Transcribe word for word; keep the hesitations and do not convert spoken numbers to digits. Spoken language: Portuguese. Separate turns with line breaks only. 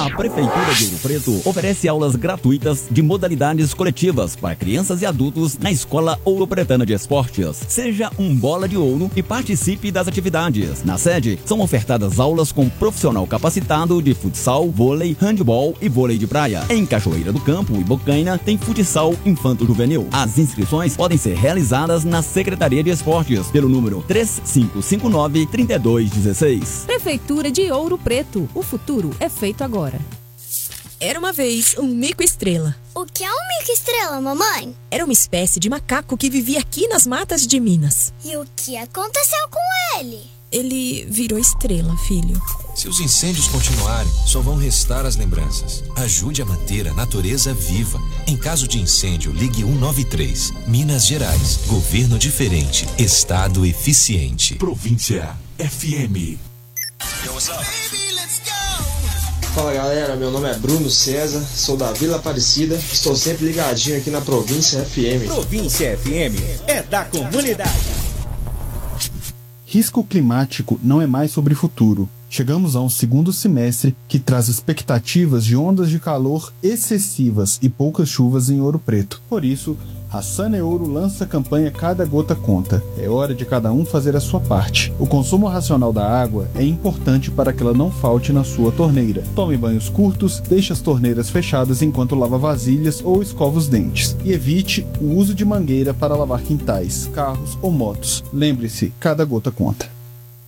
A Prefeitura de Ouro Preto oferece aulas gratuitas de modalidades coletivas para crianças e adultos na Escola Ouro Pretana de Esportes. Seja um bola de ouro e participe das atividades. Na sede, são ofertadas aulas com profissional capacitado de futsal, vôlei, handebol e vôlei de praia. Em Cachoeira do Campo e Bocaina, tem futsal infanto-juvenil. As inscrições podem ser realizadas na Secretaria de Esportes pelo número três cinco cinco nove, três dois um seis.
Prefeitura de Ouro Preto. O futuro é feito agora.
Era uma vez um mico-estrela.
O que é um mico-estrela, mamãe?
Era uma espécie de macaco que vivia aqui nas matas de Minas.
E o que aconteceu com ele?
Ele virou estrela, filho.
Se os incêndios continuarem, só vão restar as lembranças. Ajude a manter a natureza viva. Em caso de incêndio, ligue um nove três. Minas Gerais. Governo diferente. Estado eficiente.
Província F M.
Yo, what's up?
Fala galera, meu nome é Bruno César, sou da Vila Aparecida, estou sempre ligadinho aqui na Província F M.
Província F M é da comunidade.
Risco climático não é mais sobre futuro. Chegamos a um segundo semestre que traz expectativas de ondas de calor excessivas e poucas chuvas em Ouro Preto. Por isso, a Saneouro lança a campanha Cada Gota Conta. É hora de cada um fazer a sua parte. O consumo racional da água é importante para que ela não falte na sua torneira. Tome banhos curtos, deixe as torneiras fechadas enquanto lava vasilhas ou escova os dentes. E evite o uso de mangueira para lavar quintais, carros ou motos. Lembre-se, cada gota conta.